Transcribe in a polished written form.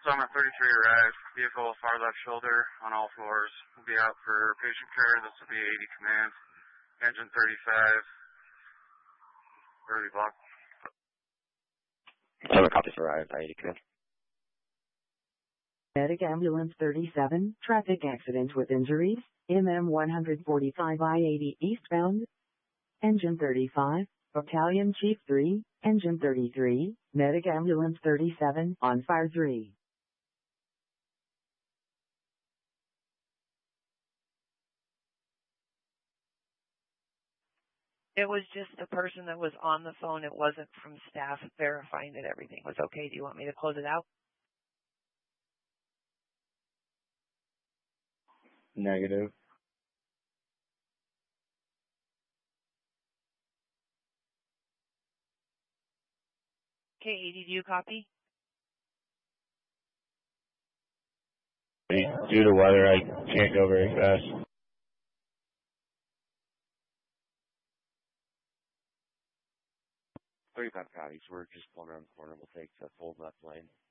So I'm at 33 arrived. Vehicle far left shoulder on all fours. We'll be out for patient care. This will be 80 command. Engine 35. Early block. I'm a copy for arrived. 80 command. Medic ambulance 37. Traffic accident with injuries. MM 145 I-80 eastbound. Engine 35. Battalion Chief 3. Engine 33. Medic ambulance 37 on fire 3. It was just the person that was on the phone. It wasn't from staff verifying that everything was okay. Do you want me to close it out? Negative. Okay, Edie, do you copy? Due to weather, I can't go very fast. Patties. We're just pulling around the corner. We'll take the full left lane.